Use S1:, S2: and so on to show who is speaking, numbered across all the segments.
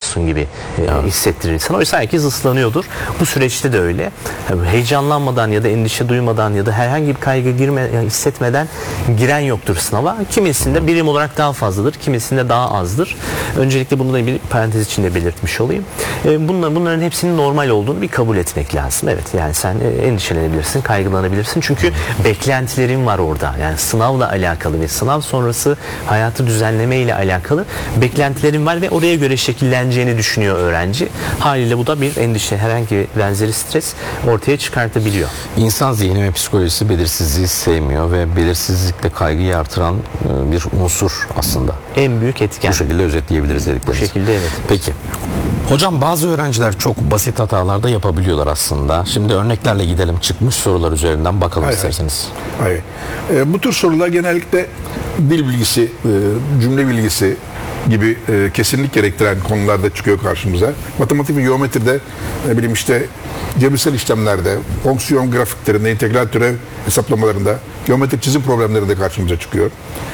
S1: ıslanıyormuşsun gibi hissettirir insan. Oysa herkes ıslanıyordur. Bu süreçte de öyle. Heyecanlanmadan ya da endişe duymadan ya da herhangi bir kaygı hissetmeden giren yoktur sınava. Kimisinde birim olarak daha fazladır, kimisinde daha azdır. Öncelikle bunu da bir parantez içinde belirtmiş olayım. Bunların hepsinin normal olduğunu bir kabul etmek lazım. Evet, yani sen endişelenebilirsin, kaygılanabilirsin. Çünkü beklentilerin var orada. Yani sınavla alakalı ve sınav sonrası hayatı düzenleme ile alakalı beklentilerin var ve oraya göre şekilleneceğini düşünüyor öğrenci. Haliyle bu da bir endişe, herhangi bir benzeri stres ortaya çıkartabiliyor.
S2: İnsan zihni ve psikolojisi belirsizliği sevmiyor ve belirsizlikle kaygıyı artıran bir unsur aslında.
S1: En büyük etken.
S2: Bu şekilde özetleyebiliriz dedikleriniz.
S1: Bu şekilde, evet.
S2: Peki. Hocam bazı öğrenciler çok basit hatalar da yapabiliyorlar aslında. Şimdi örneklerle gidelim. Çıkmış sorular üzerinden bakalım isterseniz.
S3: Hayır. Bu tür sorular genellikle dil bilgisi, cümle bilgisi gibi kesinlik gerektiren konularda çıkıyor karşımıza. Matematik ve geometride, ne bileyim işte cebirsel işlemlerde, fonksiyon grafiklerinde, integral türev hesaplamalarında, geometrik çizim problemlerinde karşımıza çıkıyor.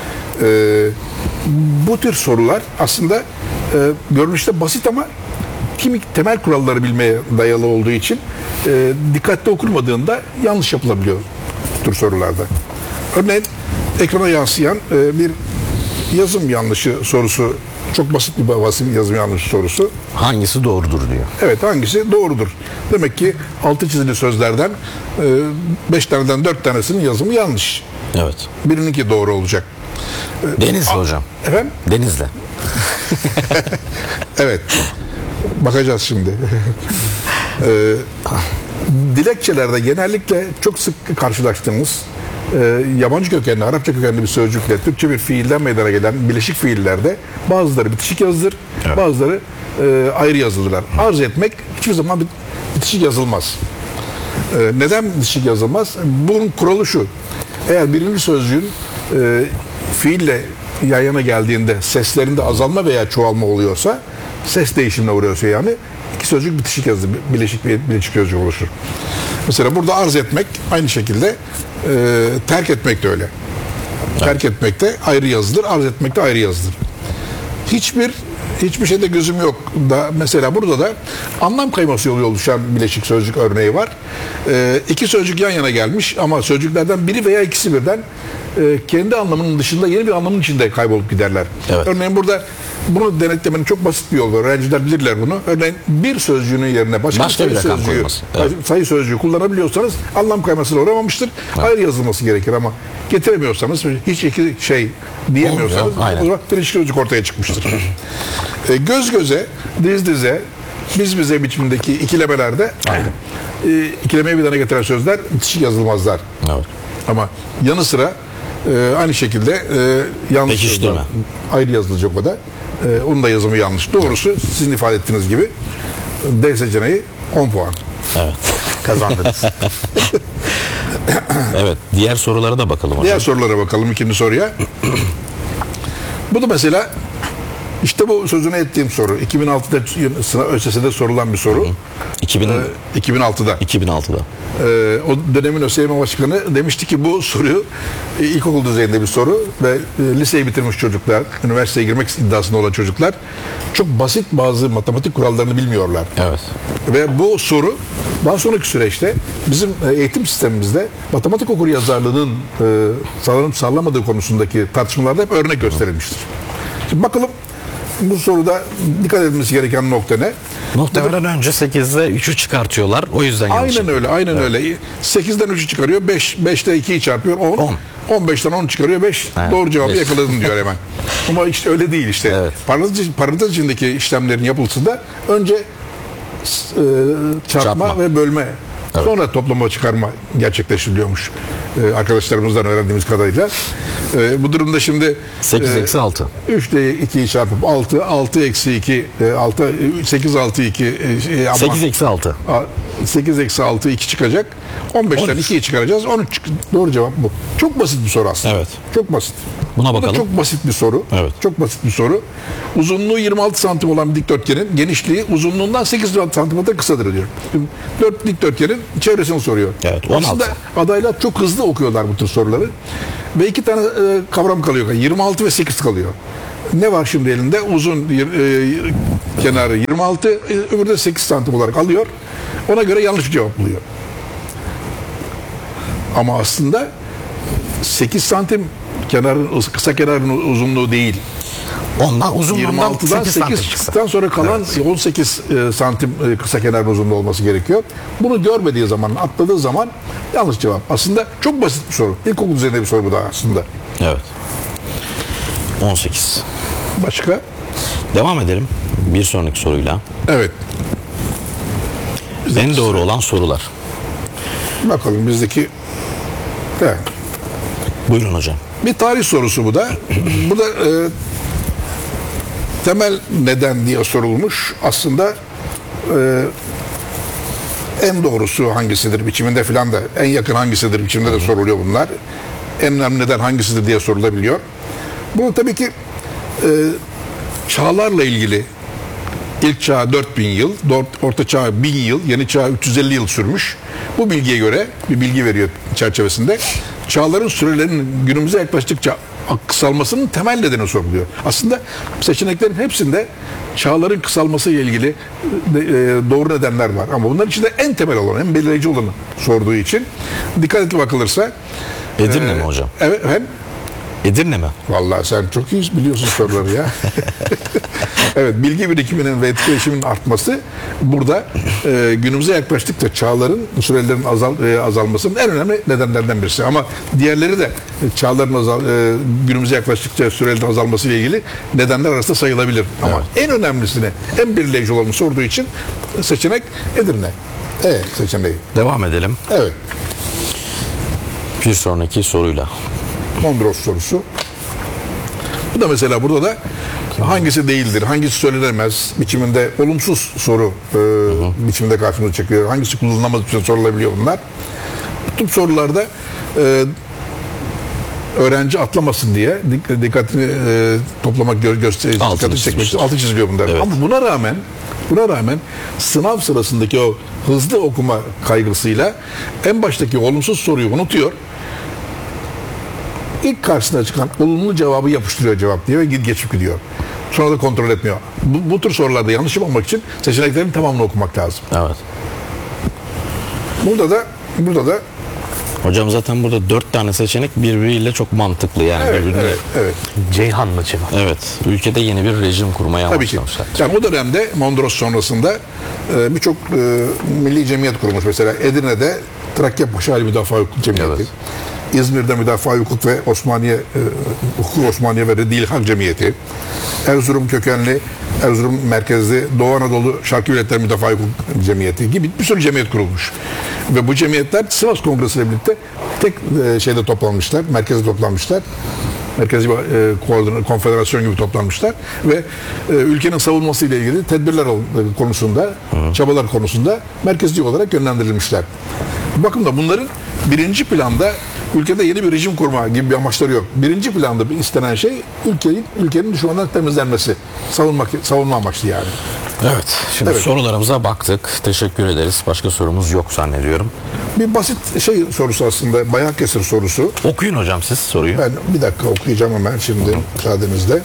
S3: Bu tür sorular aslında görünüşte basit ama kimi temel kuralları bilmeye dayalı olduğu için dikkatli okunmadığında yanlış yapılabiliyor bu tür sorularda. Örneğin ekrana yansıyan bir yazım yanlışı sorusu, çok basit bir yazım yanlışı sorusu.
S2: Hangisi doğrudur diyor.
S3: Evet, hangisi doğrudur? Demek ki altı çizili sözlerden 5 taneden 4 tanesinin yazımı yanlış.
S2: Evet.
S3: Birininki doğru olacak.
S2: Denizli hocam.
S3: Efendim?
S2: Denizli.
S3: Evet. Bakacağız şimdi. Dilekçelerde genellikle çok sık karşılaştığımız yabancı kökenli, Arapça kökenli bir sözcükle Türkçe bir fiilden meydana gelen bileşik fiillerde bazıları bitişik yazılır, bazıları ayrı yazılırlar. Arz etmek hiçbir zaman bitişik yazılmaz. Neden bitişik yazılmaz? Bunun kuralı şu: eğer birinci sözcüğün fiille yan yana geldiğinde seslerinde azalma veya çoğalma oluyorsa, ses değişimine uğruyorsa yani iki sözcük bitişik yazılır, bileşik sözcük oluşur. Mesela burada arz etmek aynı şekilde, terk etmek de öyle. Evet. Terk etmek de ayrı yazılır, arz etmek de ayrı yazılır. Hiçbir şeyde gözüm yok da mesela burada da anlam kayması yolu oluşan bileşik sözcük örneği var. İki sözcük yan yana gelmiş ama sözcüklerden biri veya ikisi birden kendi anlamının dışında yeni bir anlamın içinde kaybolup giderler.
S2: Evet.
S3: Örneğin burada bunu denetlemenin çok basit bir yolu var. Öğrenciler bilirler bunu. Örneğin bir sözcüğünün yerine başka bir sözcüğü, sayı sözcüğü kullanabiliyorsanız anlam kaymasına uğramamıştır. Evet. Ayrı yazılması gerekir ama getiremiyorsanız, hiç iki şey diyemiyorsanız o zaman bileşik sözcük ortaya çıkmıştır. Göz göze, diz dize, biz bize biçimindeki ikilemelerde ikilemeyi bir tane getiren sözler bitişik yazılmazlar.
S2: Evet.
S3: Ama yanı sıra aynı şekilde yanlış sözler ayrı yazılacak o da. Onun da yazımı yanlış. Doğrusu sizin ifade ettiğiniz gibi D seçeneği 10 puan.
S2: Evet.
S1: Kazandınız.
S2: Evet. Diğer sorulara da bakalım hocam.
S3: Diğer sorulara bakalım, ikinci soruya. Bu da mesela işte bu sözünü ettiğim soru. 2006'da sınav ÖSS'de sorulan bir soru. 2006'da.
S2: 2006'da.
S3: O dönemin ÖSYM Başkanı demişti ki bu soruyu ilkokul düzeyinde bir soru ve liseyi bitirmiş çocuklar, üniversiteye girmek iddiasında olan çocuklar çok basit bazı matematik kurallarını bilmiyorlar.
S2: Evet.
S3: Ve bu soru daha sonraki süreçte bizim eğitim sistemimizde matematik okuryazarlığının sağlanıp sağlamadığı konusundaki tartışmalarda hep örnek gösterilmiştir. Şimdi bakalım bu soruda dikkat edilmesi gereken nokta ne?
S2: Muhtemelen önce 8'de 3'ü çıkartıyorlar. O yüzden yanlış.
S3: Aynen öyle, aynen öyle. 8'den 3'ü çıkarıyor, 5'te 2'yi çarpıyor, 10. 15'ten 10 çıkarıyor, 5. Evet, doğru cevabı yakaladın diyor hemen. Ama işte öyle değil işte. Evet. Parantez içindeki işlemlerin yapılısında önce çarpma ve bölme, sonra toplama çıkarma gerçekleştiriliyormuş. Arkadaşlarımızdan öğrendiğimiz kadarıyla. Bu durumda şimdi
S2: 8 eksi 6.
S3: 3 ile 2'yi çarpıp 6 eksi 2, 8 6 2
S2: 8 eksi 6.
S3: 8 eksi 6 2 çıkacak. 15'ten 2'yi çıkaracağız. 13 doğru cevap bu. Çok basit bir soru aslında.
S2: Evet.
S3: Çok basit.
S2: Buna bakalım.
S3: Bu da çok basit bir soru.
S2: Evet.
S3: Çok basit bir soru. Uzunluğu 26 santim olan bir dikdörtgenin genişliği uzunluğundan 8 santimetre kısadır diyor. 4 dikdörtgenin çevresini soruyor.
S2: Evet, 16.
S3: Aslında adaylar çok hızlı okuyorlar bu tür soruları. Ve iki tane kavram kalıyor. 26 ve 8 kalıyor. Ne var şimdi elinde? Uzun kenarı 26, öbürü de 8 santim olarak alıyor. Ona göre yanlış bir cevap buluyor. Ama aslında 8 santim kısa kenarın uzunluğu değil.
S2: Ondan uzunluğundan
S3: 26'dan
S2: 8 santim
S3: 8
S2: kısa.
S3: çıktıktan sonra kalan 18 santim kısa kenarın uzunluğu olması gerekiyor. Bunu görmediği zaman, atladığı zaman yanlış cevap. Aslında çok basit bir soru. İlkokul düzeyinde bir soru bu da aslında.
S2: Evet. 18.
S3: Başka?
S2: Devam edelim bir sonraki soruyla.
S3: Evet.
S2: En doğru olan sorular.
S3: Bakalım bizdeki. Evet.
S2: Buyurun hocam.
S3: Bir tarih sorusu bu da. Burada temel neden diye sorulmuş. Aslında en doğrusu hangisidir biçiminde filan da, en yakın hangisidir biçiminde de soruluyor bunlar. En önemli neden hangisidir diye sorulabiliyor. Bu tabii ki çağlarla ilgili. İlk çağ 4000 yıl, orta çağ 1000 yıl, yeni çağ 350 yıl sürmüş. Bu bilgiye göre bir bilgi veriyor çerçevesinde. Çağların sürelerinin günümüze yaklaştıkça kısalmasının temel nedeni soruluyor. Aslında seçeneklerin hepsinde çağların kısalması ile ilgili doğru nedenler var. Ama bunların içinde en temel olan, en belirleyici olanı sorduğu için dikkatli bakılırsa.
S2: Edirne mi hocam?
S3: Evet.
S2: Edirne mi?
S3: Vallahi sen çok iyi biliyorsun soruları ya. Evet, bilgi birikiminin ve etkileşimin artması burada günümüze yaklaştıkça çağların, sürelerin azalmasının en önemli nedenlerden birisi. Ama diğerleri de çağların günümüze yaklaştıkça sürelerin azalması ile ilgili nedenler arasında sayılabilir. Ama en önemlisini, en belirleyici olanı sorduğu için seçenek Edirne. Evet, seçeneği.
S2: Devam edelim.
S3: Evet.
S2: Bir sonraki soruyla.
S3: Mondros sorusu. Bu da mesela burada da hangisi değildir, hangisi söylenemez biçiminde olumsuz soru biçiminde karşımıza çıkıyor. Hangisi kullanılamaz için sorulabiliyor bunlar. Bu tip sorularda öğrenci atlamasın diye dikkatini toplamak, dikkatini çekmek için altı çiziliyor bunlar.
S2: Evet.
S3: Ama buna rağmen sınav sırasındaki o hızlı okuma kaygısıyla en baştaki olumsuz soruyu unutuyor. İlk karşısına çıkan olumlu cevabı yapıştırıyor cevap diye ve geçip gidiyor. Sonra da kontrol etmiyor. Bu tür sorularda yanlış yapmamak için seçeneklerin tamamını okumak lazım.
S2: Evet.
S3: Burada da
S2: Hocam zaten burada 4 tane seçenek birbiriyle çok mantıklı yani.
S3: evet.
S1: Ceyhan mı cevap?
S2: Evet. Ülkede yeni bir rejim kurmaya
S3: Tabii ki.
S2: amaçlamışlar.
S3: Yani o dönemde Mondros sonrasında birçok milli cemiyet kurulmuş. Mesela Edirne'de Trakya Paşali Müdafaa Hukuk Cemiyeti.
S2: Evet.
S3: İzmir'de Müdafaa Hukuk ve Osmaniye ve Redil Hak Cemiyeti. Erzurum kökenli, Erzurum merkezli Doğu Anadolu Şarkı Milletler Müdafaa Hukuk Cemiyeti gibi bir sürü cemiyet kurulmuş. Ve bu cemiyetler Sivas Kongresi ile birlikte tek şeyde toplanmışlar, merkezde toplanmışlar. Merkezi bir konfederasyon gibi toplanmışlar ve ülkenin savunması ile ilgili tedbirler konusunda, çabalar konusunda merkezi olarak yönlendirilmişler. Bu bakımda bunların birinci planda ülkede yeni bir rejim kurma gibi bir amaçları yok. Birinci planda istenen şey ülkenin düşmandan temizlenmesi, savunma amaçlı yani.
S2: Evet. Şimdi
S3: Evet.
S2: sorularımıza baktık. Teşekkür ederiz. Başka sorumuz yok zannediyorum.
S3: Bir basit sorusu aslında, Bayakkesir sorusu.
S2: Okuyun hocam siz soruyu.
S3: Ben bir dakika okuyacağım hemen şimdi müsaadenizle.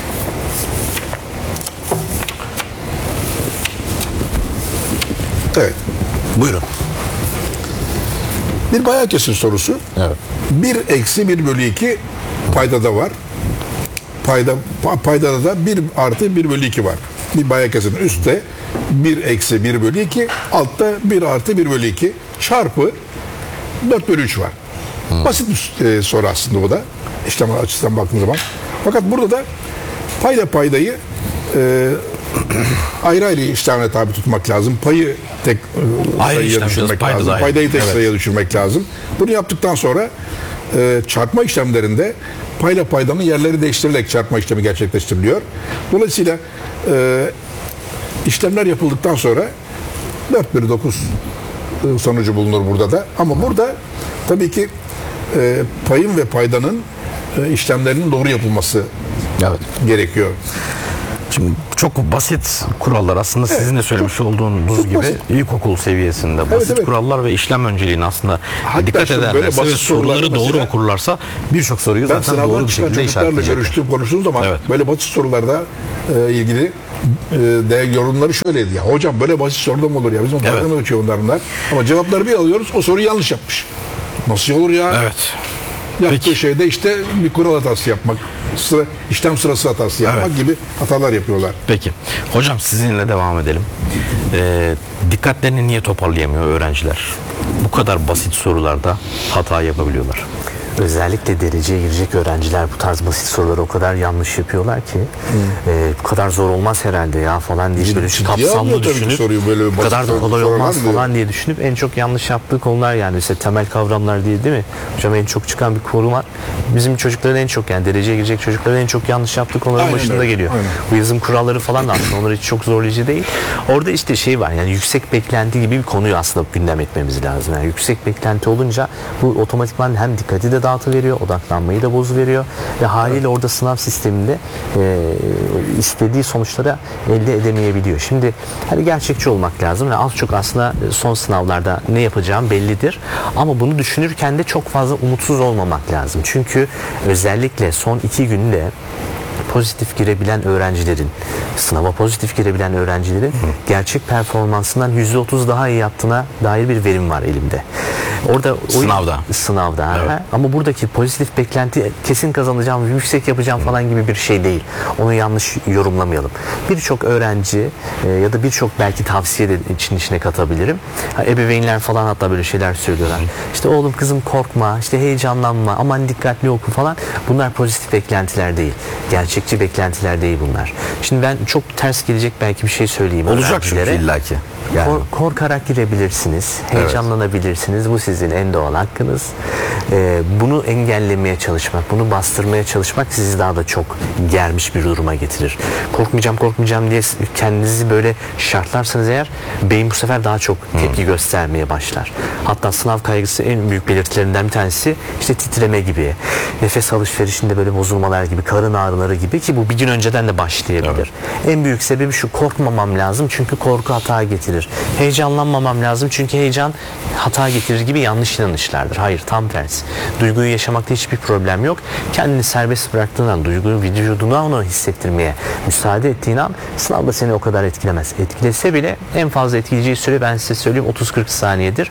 S3: Evet.
S2: Buyurun.
S3: Bir Bayakkesir sorusu.
S2: Evet.
S3: 1 eksi 1 bölü 2 paydada var. Paydada da 1 artı 1 bölü 2 var. Bir Bayakkesir'in üstte 1 eksi 1 bölü 2, altta 1 artı 1 bölü 2 çarpı 4 bölü 3 var. Basit bir soru aslında o da. İşlem açısından baktığınız zaman. Fakat burada da paydayı ayrı ayrı işlemle tabi tutmak lazım. Payı tek sayıya
S2: işlem
S3: düşürmek
S2: payda
S3: lazım.
S2: da ayrı.
S3: Paydayı tek
S2: Evet.
S3: sayıya düşürmek lazım. Bunu yaptıktan sonra çarpma işlemlerinde payla paydanın yerleri değiştirilerek çarpma işlemi gerçekleştiriliyor. Dolayısıyla işlemler yapıldıktan sonra 4 bölü 9 sonucu bulunur burada da. Ama burada tabii ki payın ve paydanın işlemlerinin doğru yapılması
S2: Evet.
S3: gerekiyor.
S2: Şimdi çok basit kurallar aslında sizin de söylemiş olduğunuz gibi
S3: basit.
S2: ilkokul seviyesinde basit
S3: evet.
S2: kurallar ve işlem önceliğini aslında
S3: Hatta
S2: dikkat
S3: şu böyle
S2: ederlerse ve
S3: basit
S2: soruları
S3: sorularda
S2: doğru
S3: mesela-
S2: okurlarsa birçok soruyu
S3: Ben
S2: zaten
S3: sınavdan
S2: doğru bir
S3: çıkan
S2: şekilde
S3: çocuklarla
S2: işaretleyecekler.
S3: görüştüğüm, konuştuğum zaman
S2: Evet.
S3: böyle basit sorularda ilgili de yorumları şöyleydi. Ya hocam böyle basit soru da mı olur ya? Bizim
S2: Evet.
S3: dalga mı geçiyor bunlar? Ama cevapları bir alıyoruz, o soruyu yanlış yapmış. Nasıl olur ya?
S2: Evet.
S3: Yaptığı
S2: Peki.
S3: şeyde işte bir kural hatası yapmak, işlem sırası hatası yapmak
S2: Evet.
S3: gibi hatalar yapıyorlar.
S2: Peki. Hocam sizinle devam edelim. Dikkatlerini niye toparlayamıyor öğrenciler? Bu kadar basit sorularda hata yapabiliyorlar.
S1: Özellikle dereceye girecek öğrenciler bu tarz basit soruları o kadar yanlış yapıyorlar ki bu kadar zor olmaz herhalde ya falan diye böyle
S3: ciddiye almıyor
S1: kapsamlı
S3: tabii ki
S1: düşünüp
S3: soruyu, böyle
S1: bu
S3: basit
S1: kadar da
S3: soru
S1: kolay
S3: sorular
S1: olmaz
S3: diyor.
S1: falan diye düşünüp en çok yanlış yaptığı konular yani mesela temel kavramlar diye değil mi? Hocam en çok çıkan bir konu var. Bizim çocukların en çok yani dereceye girecek çocukların en çok yanlış yaptığı konuların
S3: Aynen
S1: başında
S3: öyle,
S1: geliyor.
S3: aynen.
S1: Bu yazım kuralları falan da aslında onlar hiç çok zorlayıcı değil. Orada işte şey var yani yüksek beklenti gibi bir konuyu aslında gündem etmemiz lazım. Yani yüksek beklenti olunca bu otomatikman hem dikkati de dağıtıveriyor, odaklanmayı da bozuveriyor ve haliyle orada sınav sisteminde istediği sonuçlara elde edemeyebiliyor. Şimdi hani gerçekçi olmak lazım ve az çok aslında son sınavlarda ne yapacağım bellidir. Ama bunu düşünürken de çok fazla umutsuz olmamak lazım. Çünkü özellikle son 2 günde pozitif girebilen öğrencilerin, sınava pozitif girebilen öğrencilerin gerçek performansından %30 daha iyi yaptığına dair bir verim var elimde. Orada sınavda.
S2: Evet.
S1: Ama buradaki pozitif beklenti kesin kazanacağım, yüksek yapacağım falan gibi bir şey değil. Onu yanlış yorumlamayalım. Birçok öğrenci ya da birçok belki tavsiye de içine katabilirim. Ebeveynler falan hatta böyle şeyler söylüyorlar. İşte oğlum kızım korkma, işte heyecanlanma, aman dikkatli oku falan. Bunlar pozitif beklentiler değil. Gerçekçi beklentiler değil bunlar. Şimdi ben çok ters gelecek belki bir şey söyleyeyim
S2: Olacak çünkü
S1: öğrencilere.
S2: illaki. Yani.
S1: Korkarak girebilirsiniz, heyecanlanabilirsiniz. Bu sizin en doğal hakkınız. Bunu engellemeye çalışmak, bunu bastırmaya çalışmak sizi daha da çok germiş bir duruma getirir. Korkmayacağım diye kendinizi böyle şartlarsanız eğer beyin bu sefer daha çok tepki göstermeye başlar. Hatta sınav kaygısı en büyük belirtilerinden bir tanesi işte titreme gibi, nefes alışverişinde böyle bozulmalar gibi, karın ağrıları gibi ki bu bir gün önceden de başlayabilir. En büyük sebebi şu: korkmamam lazım çünkü korku hata getirir. Heyecanlanmamam lazım çünkü heyecan hata getirir gibi yanlış inanışlardır. Hayır, tam tersi. Duyguyu yaşamakta hiçbir problem yok. Kendini serbest bıraktığın an, duyguyu vücuduna onu hissettirmeye müsaade ettiğin an sınavda seni o kadar etkilemez. Etkilese bile en fazla etkileyeceği süre ben size söyleyeyim 30-40 saniyedir.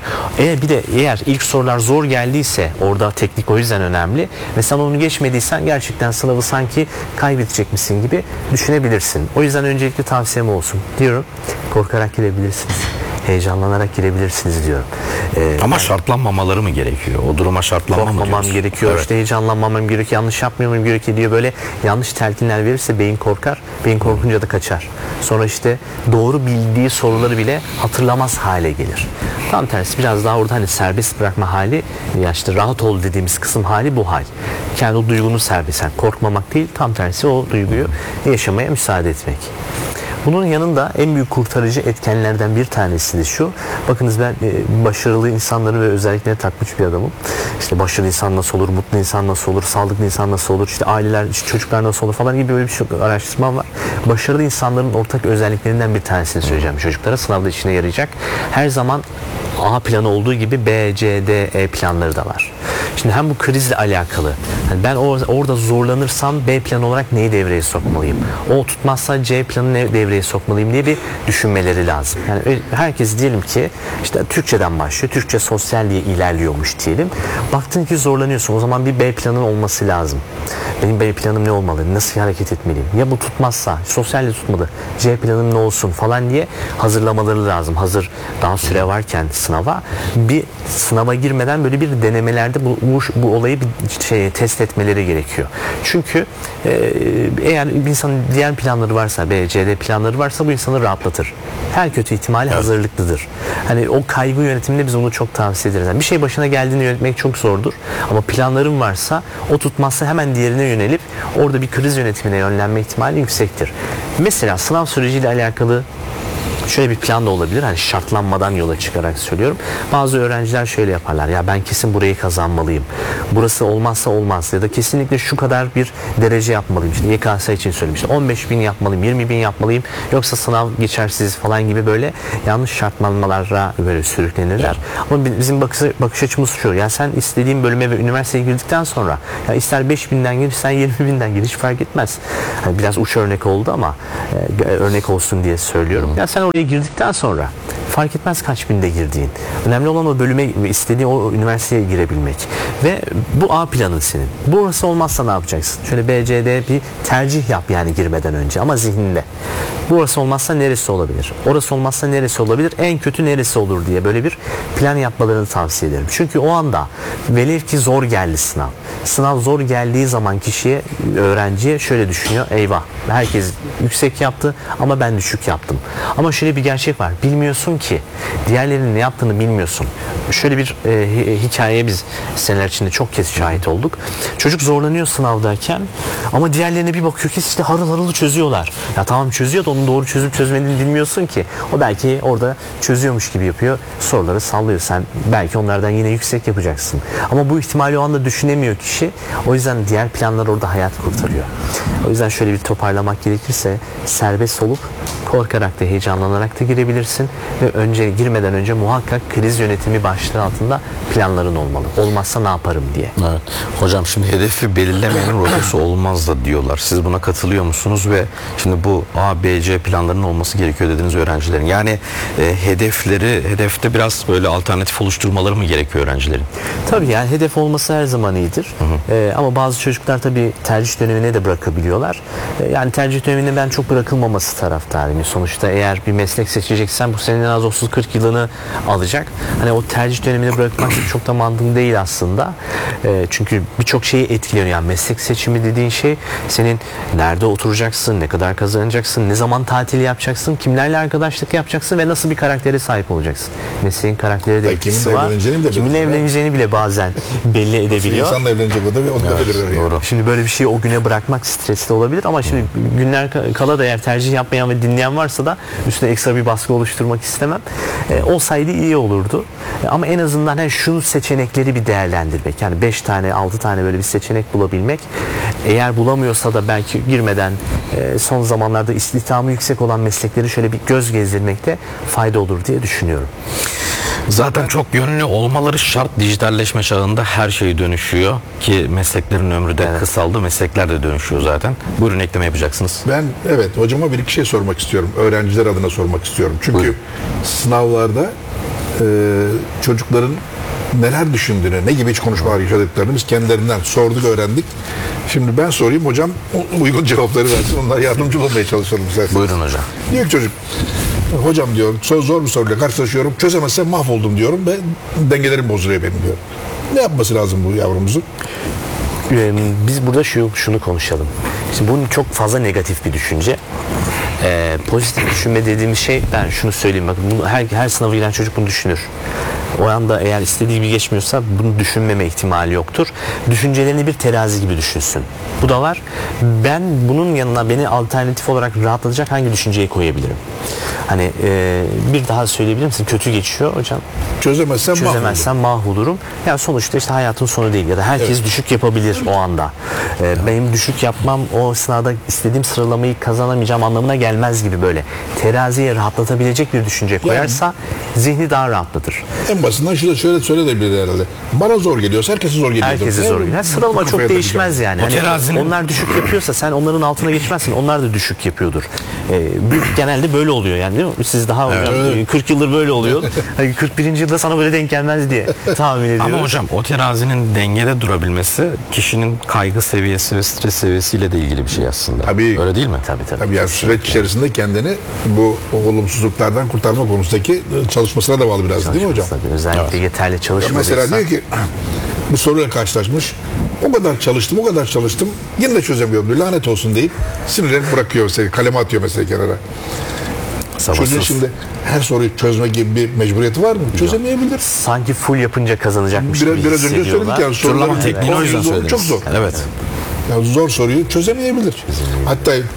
S1: Eğer ilk sorular zor geldiyse orada teknik o yüzden önemli ve sen onu geçmediysen gerçekten sınavı sanki kaybedecekmişsin gibi düşünebilirsin. O yüzden öncelikle tavsiyem olsun diyorum. Korkarak girebilirsiniz. Heyecanlanarak girebilirsiniz diyorum.
S2: Ama şartlanmamaları mı gerekiyor? O duruma şartlanma mı
S1: Korkmamam
S2: diyoruz?
S1: gerekiyor,
S2: Evet.
S1: işte heyecanlanmamam gerekiyor, yanlış yapmıyor muyum gerekiyor diye böyle yanlış telkinler verirse beyin korkar. Beyin korkunca da kaçar. Sonra işte doğru bildiği soruları bile hatırlamaz hale gelir. Tam tersi biraz daha orada hani serbest bırakma hali, ya işte rahat ol dediğimiz kısım hali bu hal. Kendi o duygunu serbest, yani korkmamak değil, tam tersi o duyguyu yaşamaya müsaade etmek. Bunun yanında en büyük kurtarıcı etkenlerden bir tanesi de şu. Bakınız ben başarılı insanları ve özellikle takmış bir adamım. İşte başarılı insan nasıl olur, mutlu insan nasıl olur, sağlıklı insan nasıl olur, işte aileler, işte çocuklar nasıl olur falan gibi böyle bir şey araştırmam var. Başarılı insanların ortak özelliklerinden bir tanesini söyleyeceğim çocuklara. Sınavda işine yarayacak. Her zaman A planı olduğu gibi B, C, D, E planları da var. Şimdi hem bu krizle alakalı. Yani ben orada zorlanırsam B planı olarak neyi devreye sokmalıyım? O tutmazsa C planı ne devreye sokmalıyım diye bir düşünmeleri lazım. Yani herkes diyelim ki işte Türkçeden başlıyor. Türkçe sosyal diye ilerliyormuş diyelim. Baktın ki zorlanıyorsun. O zaman bir B planın olması lazım. Benim B planım ne olmalı? Nasıl hareket etmeliyim? Ya bu tutmazsa, sosyalle tutmadı. C planım ne olsun falan diye hazırlamaları lazım. Hazır daha süre varken sınava, bir sınava girmeden böyle bir denemelerde bu olayı bir test etmeleri gerekiyor. Çünkü eğer bir insanın diğer planları varsa, B, C, D planları varsa bu insanı rahatlatır. Her kötü ihtimali hazırlıklıdır. Hani o kaygı yönetiminde biz onu çok tavsiye ederiz. Yani bir şey başına geldiğini yönetmek çok zordur. Ama planların varsa, o tutmazsa hemen diğerine yönelip orada bir kriz yönetimine yönlenme ihtimali yüksektir. Mesela sınav süreciyle alakalı Şöyle bir plan da olabilir. Hani şartlanmadan yola çıkarak söylüyorum. Bazı öğrenciler şöyle yaparlar. Ya ben kesin burayı kazanmalıyım. Burası olmazsa olmaz. Ya da kesinlikle şu kadar bir derece yapmalıyım. İşte YKS için söylemiştim. 15.000 yapmalıyım, 20.000 yapmalıyım. Yoksa sınav geçersiz falan gibi böyle yanlış şartlanmalara böyle sürüklenirler. Ama bizim bakış açımız şu. Ya sen istediğin bölüme ve üniversiteye girdikten sonra ya ister 5.000'den gir, ister 20.000'den gir hiç fark etmez. Yani biraz uç örnek oldu ama örnek olsun diye söylüyorum. Ya sen oraya girdikten sonra fark etmez kaç binde girdiğin. Önemli olan o bölüme ve istediğin o üniversiteye girebilmek. Ve bu A planın senin. Burası olmazsa ne yapacaksın? Şöyle B, C, D bir tercih yap yani girmeden önce ama zihninde. Burası olmazsa neresi olabilir? Orası olmazsa neresi olabilir? En kötü neresi olur diye böyle bir plan yapmalarını tavsiye ederim. Çünkü o anda velev ki zor geldi sınav. Sınav zor geldiği zaman kişiye, öğrenciye şöyle düşünüyor. Eyvah herkes yüksek yaptı ama ben düşük yaptım. Ama şöyle bir gerçek var. Bilmiyorsun ki. Diğerlerinin ne yaptığını bilmiyorsun. Şöyle bir hikayeye biz seneler içinde çok kez şahit olduk. Çocuk zorlanıyor sınavdayken ama diğerlerine bir bakıyor ki işte harıl harıl çözüyorlar. Ya tamam çözüyor da onun doğru çözüp çözmediğini bilmiyorsun ki. O belki orada çözüyormuş gibi yapıyor. Soruları sallıyor. Sen belki onlardan yine yüksek yapacaksın. Ama bu ihtimali o anda düşünemiyor kişi. O yüzden diğer planlar orada hayat kurtarıyor. O yüzden şöyle bir toparlamak gerekirse serbest olup korkarak da heyecanlanarak da girebilirsin ve girmeden önce muhakkak kriz yönetimi başlığı altında planların olmalı. Olmazsa ne yaparım diye.
S2: Evet. Hocam şimdi hedefi belirlemeyenin rotası olmaz da diyorlar. Siz buna katılıyor musunuz? Ve şimdi bu A, B, C planlarının olması gerekiyor dediğiniz öğrencilerin. Yani hedefte biraz böyle alternatif oluşturmaları mı gerekiyor öğrencilerin?
S1: Tabii yani hedef olması her zaman iyidir. Ama bazı çocuklar tabii tercih dönemine de bırakabiliyorlar. Yani tercih döneminde ben çok bırakılmaması taraftarıyım. Sonuçta eğer bir meslek seçeceksen bu senin en az 30-40 yılını alacak. Hani o tercih dönemine bırakmak çok da mantıklı değil aslında. Çünkü birçok şeyi etkiliyor. Yani meslek seçimi dediğin şey senin nerede oturacaksın, ne kadar kazanacaksın, ne zaman tatil yapacaksın, kimlerle arkadaşlık yapacaksın ve nasıl bir karaktere sahip olacaksın. Mesleğin karakteri de etkisi var. Kiminle evleneceğini bile bazen belli edebiliyor.
S3: İnsanla evlenecek o da onu da belirler.
S2: Doğru.
S1: Şimdi böyle bir şeyi o güne bırakmak stresli olabilir ama şimdi günler kala da eğer tercih yapmayan ve dinleyen varsa da üstüne ekstra bir baskı oluşturmak istemem. Olsaydı iyi olurdu. Ama en azından şu seçenekleri bir değerlendirmek. Yani 5 tane 6 tane böyle bir seçenek bulabilmek. Eğer bulamıyorsa da belki girmeden son zamanlarda istihdamı yüksek olan meslekleri şöyle bir göz gezdirmekte fayda olur diye düşünüyorum.
S2: Zaten çok yönlü olmaları şart. Dijitalleşme çağında her şey dönüşüyor ki mesleklerin ömrü de kısaldı. Meslekler de dönüşüyor zaten. Buyurun, ekleme yapacaksınız.
S3: Ben hocama bir iki şey sormak istiyorum. Öğrenciler adına sormak istiyorum. Çünkü
S2: Buyurun.
S3: sınavlarda çocukların neler düşündüğünü, ne gibi iç konuşmalar yaşadıklarını biz kendilerinden sorduk, öğrendik. Şimdi ben sorayım, hocam uygun cevapları versin. Onlara yardımcı olmaya çalışalım zaten.
S2: Buyurun hocam.
S3: Diyor ki çocuk, hocam diyor zor bir soruyla karşılaşıyorum, çözemezsem mahvoldum diyorum ve dengelerim bozuluyor benim diyor. Ne yapması lazım bu yavrumuzun?
S1: Biz burada şunu konuşalım. Şimdi bunun çok fazla negatif bir düşünce. Pozitif düşünme dediğimiz şey, ben şunu söyleyeyim, bakın bunu her sınava giren çocuk bunu düşünür. O anda eğer istediği gibi geçmiyorsa bunu düşünmeme ihtimali yoktur. Düşüncelerini bir terazi gibi düşünsün. Bu da var. Ben bunun yanına beni alternatif olarak rahatlatacak hangi düşünceyi koyabilirim? Hani bir daha söyleyebilir misin? Kötü geçiyor hocam. Çözemezsem mahvolurum. Yani sonuçta işte hayatın sonu değil ya da herkes düşük yapabilir o anda. Benim düşük yapmam o sınavda istediğim sıralamayı kazanamayacağım anlamına gelmez gibi böyle. Teraziye rahatlatabilecek bir düşünce koyarsa zihni daha rahatlatır.
S3: En basitinden şöyle söyleyebilir herhalde. Bana zor geliyorsa herkese zor geliyor.
S1: Herkese zor geliyor. Sıralama çok değişmez yani. Hani onlar düşük yapıyorsa sen onların altına geçmezsin. Onlar da düşük yapıyordur. Genelde böyle oluyor yani, değil mi? Siz daha hocam 40 yıldır böyle oluyor. 41. yılda sana böyle denk gelmez diye tahmin ediyorum.
S2: Ama hocam o terazinin dengede durabilmesi kişinin kaygı seviyesi ve stres seviyesiyle de ilgili bir şey aslında.
S3: Tabii.
S2: Öyle değil mi?
S3: Tabii yani süreç içerisinde kendini bu olumsuzluklardan kurtarma konusundaki çalışmasına da bağlı biraz, değil mi hocam?
S1: Tabii, özellikle yeterli çalışmadıysa.
S3: Mesela diyor ki bu soruyla karşılaşmış. O kadar çalıştım. Yine de çözemiyorum diyor. Lanet olsun deyip sinirlenip bırakıyor mesela. Kaleme atıyor mesela kenara. Çocuğun şimdi her soruyu çözme gibi bir mecburiyeti var mı? Çözemeyebilir.
S1: Sanki full yapınca kazanacakmış gibi
S3: Biraz önce
S1: hissediyorlar.
S3: söyledik yani.
S2: Sıralama tekniğini o yüzden söylediniz.
S3: Çok zor.
S2: Evet.
S3: Yani zor soruyu çözemeyebilir. Hatta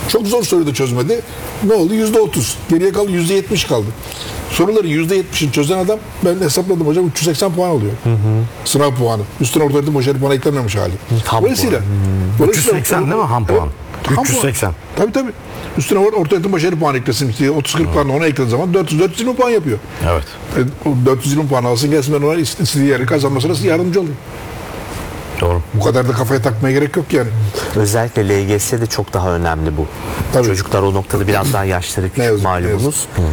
S3: Çok zor soruyu da çözmedi. Ne oldu? %30. Geriye kaldı, %70 kaldı. Soruları %70'ini çözen adam, ben hesapladım hocam, 380 puan alıyor. Sınav puanı. Üstüne orta öğretim başarı puanı eklenmemiş hali.
S1: Tam
S3: Dolayısıyla
S2: 380 değil mi ham puan?
S3: Ham puan.
S2: 380.
S3: Tabii. Üstüne orta öğretim başarı puanı eklesin. İşte 30-40 puanla ona eklediği zaman 420 puan yapıyor.
S2: Evet.
S3: O 420 puan alsın gelsin, ben ona istediği yeri kazanmasına yardımcı olayım.
S2: Doğru.
S3: Bu kadar da kafaya takmaya gerek yok yani.
S1: Özellikle LGS'de çok daha önemli bu.
S3: Tabii.
S1: Çocuklar o noktada biraz daha yaşları
S3: Ne
S1: küçük
S3: yazık, ne
S1: malumunuz.
S3: yazık.